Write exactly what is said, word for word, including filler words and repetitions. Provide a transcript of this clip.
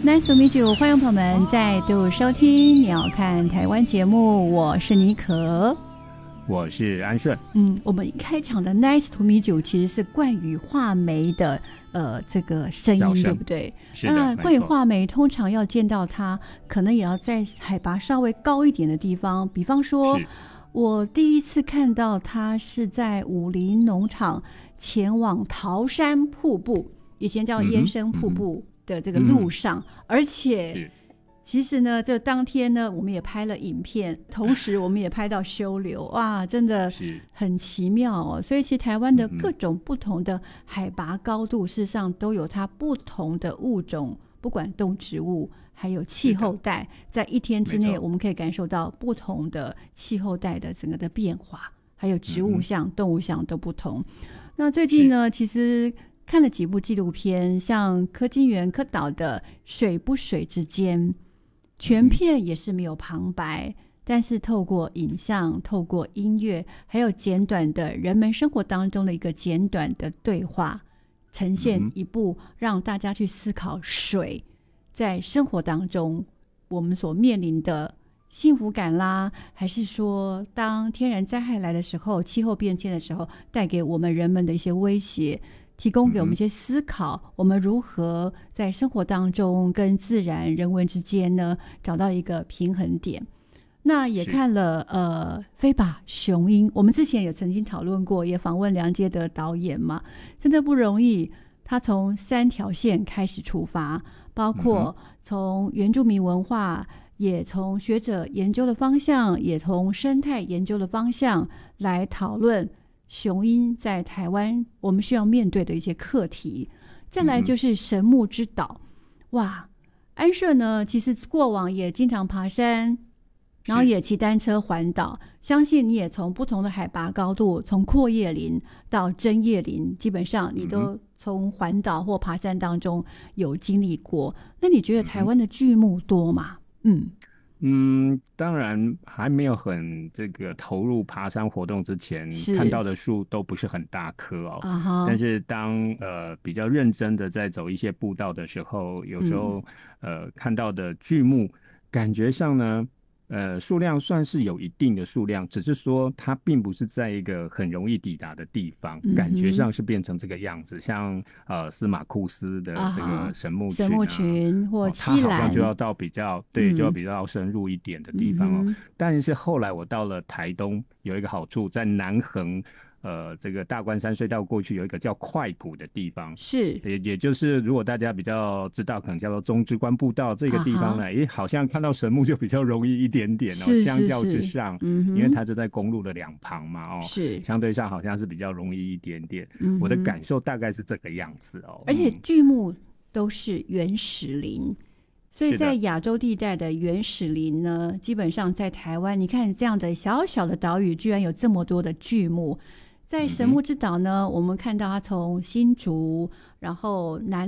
Nice to meet you， 欢迎朋友们再度收听你要看台湾节目，我是妮可， 我是安顺。 嗯，我们开场的 Nice to meet you 其实是冠宇画眉的呃这个声音，对不对？ 是的。 那冠宇画眉通常要见到它，可能也要在海拔稍微高一点的地方，比方说，我第一次看到它是在武林农场前往桃山瀑布，以前叫燕声瀑布。嗯嗯的这个路上、嗯、而且其实呢这当天呢我们也拍了影片，同时我们也拍到修流，哇真的很奇妙哦。所以其实台湾的各种不同的海拔高度、嗯、事实上都有它不同的物种，不管动植物还有气候带，在一天之内我们可以感受到不同的气候带的整个的变化，还有植物相、嗯、动物相都不同。那最近呢其实看了几部纪录片，像柯金源柯导的水不水之间，全片也是没有旁白、嗯、但是透过影像透过音乐还有简短的人们生活当中的一个简短的对话，呈现一部让大家去思考水在生活当中我们所面临的幸福感啦，还是说当天然灾害来的时候，气候变迁的时候带给我们人们的一些威胁，提供给我们一些思考、嗯、我们如何在生活当中跟自然人文之间呢找到一个平衡点。那也看了呃飞吧雄鹰，我们之前也曾经讨论过，也访问梁杰德导演嘛，真的不容易。他从三条线开始出发，包括从原住民文化、嗯、也从学者研究的方向，也从生态研究的方向来讨论雄鹰在台湾我们需要面对的一些课题。再来就是神木之岛、嗯、哇，安顺呢其实过往也经常爬山，然后也骑单车环岛，相信你也从不同的海拔高度，从阔叶林到针叶林，基本上你都从环岛或爬山当中有经历过。那你觉得台湾的巨木多吗？嗯嗯，当然还没有很这个投入爬山活动之前，看到的树都不是很大棵哦。Uh-huh. 但是当呃比较认真的在走一些步道的时候，有时候、嗯、呃看到的巨木，感觉上呢，呃数量算是有一定的数量，只是说它并不是在一个很容易抵达的地方，嗯、感觉上是变成这个样子，像呃司马库斯的这个神木群、啊、神木群或七兰、哦、它好像就要到比较对、嗯，就要比较深入一点的地方哦。嗯、但是后来我到了台东，有一个好处，在南横。呃，这个大关山隧道过去有一个叫快谷的地方， 是也也就是如果大家比较知道，可能叫做中之关步道这个地方呢，诶、啊，好像看到神木就比较容易一点点哦， 是是是相较之上，嗯，因为它就在公路的两旁嘛，哦， 是相对上好像是比较容易一点点。嗯，我的感受大概是这个样子哦。 而且巨木都是原始林。所以在亚洲地带的原始林呢，基本上在台湾，你看这样的小小的岛屿，居然有这么多的巨木。在神木之岛呢、嗯、我们看到它从新竹然后南